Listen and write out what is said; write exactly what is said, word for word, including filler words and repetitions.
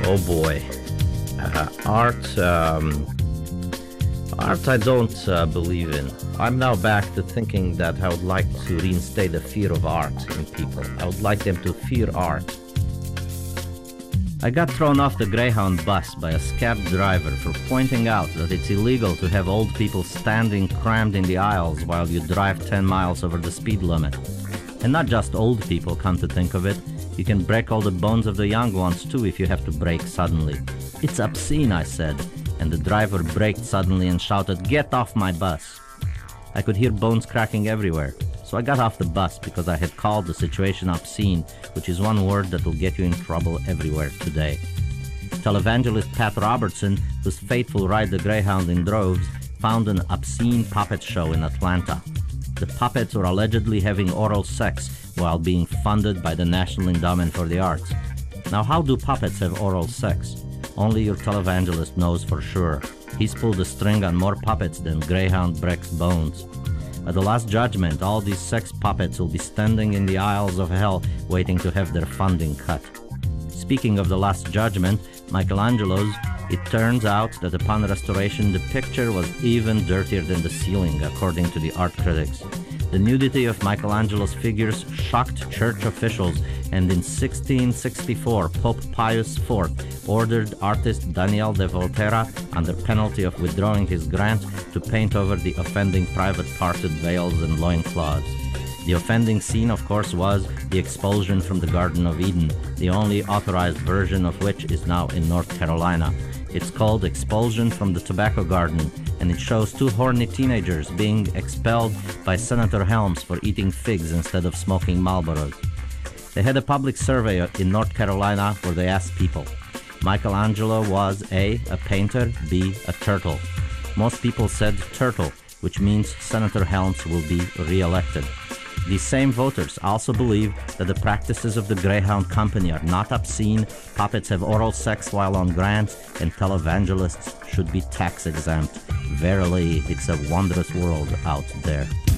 Oh boy. Uh, art, um, art I don't uh, believe in. I'm now back to thinking that I would like to reinstate the fear of art in people. I would like them to fear art. I got thrown off the Greyhound bus by a scared driver for pointing out that it's illegal to have old people standing crammed in the aisles while you drive ten miles over the speed limit. And not just old people, come to think of it. You can break all the bones of the young ones too if you have to brake suddenly. It's obscene, I said, and the driver braked suddenly and shouted, "Get off my bus!" I could hear bones cracking everywhere, so I got off the bus because I had called the situation obscene, which is one word that will get you in trouble everywhere today. Televangelist Pat Robertson, whose faithful ride the Greyhound in droves, found an obscene puppet show in Atlanta. The puppets were allegedly having oral sex while being funded by the National Endowment for the Arts. Now, how do puppets have oral sex? Only your televangelist knows for sure. He's pulled the string on more puppets than Greyhound breaks bones. At the Last Judgment, all these sex puppets will be standing in the aisles of hell waiting to have their funding cut. Speaking of the Last Judgment, Michelangelo's, it turns out that upon restoration the picture was even dirtier than the ceiling, according to the art critics. The nudity of Michelangelo's figures shocked church officials, and in sixteen sixty-four Pope Pius the fourth ordered artist Daniel de Volterra, under penalty of withdrawing his grant, to paint over the offending private-parted veils and loincloths. The offending scene, of course, was the expulsion from the Garden of Eden, the only authorized version of which is now in North Carolina. It's called Expulsion from the Tobacco Garden, and it shows two horny teenagers being expelled by Senator Helms for eating figs instead of smoking Marlboros. They had a public survey in North Carolina where they asked people. Michelangelo was A, a painter, B, a turtle. Most people said turtle, which means Senator Helms will be re-elected. These same voters also believe that the practices of the Greyhound Company are not obscene, puppets have oral sex while on grants, and televangelists should be tax exempt. Verily, it's a wondrous world out there.